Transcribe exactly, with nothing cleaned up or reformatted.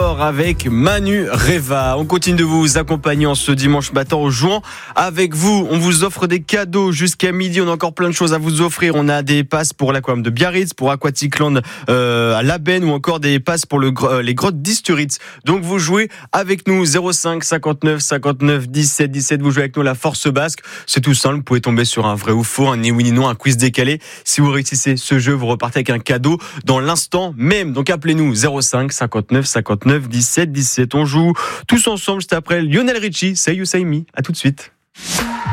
d'or avec Manu Reva. On continue de vous accompagner en ce dimanche matin en jouant avec vous. On vous offre des cadeaux jusqu'à midi. On a encore plein de choses à vous offrir. On a des passes pour l'aquarium de Biarritz, pour Aquatic Land euh, à Labenne ou encore des passes pour le, euh, les grottes d'Isturitz. Donc vous jouez avec nous zéro cinq cinquante-neuf cinquante-neuf dix-sept dix-sept. Vous jouez avec nous la Force Basque. C'est tout simple. Vous pouvez tomber sur un vrai ou faux, un ni oui ni non, un quiz décalé. Si vous réussissez ce jeu, vous repartez avec un cadeau dans l'instant même. Donc appelez-nous zéro cinq cinquante-neuf cinquante-neuf dix-sept dix-sept. On joue tous ensemble juste après Lionel Richie, Say You Say Me. À tout de suite.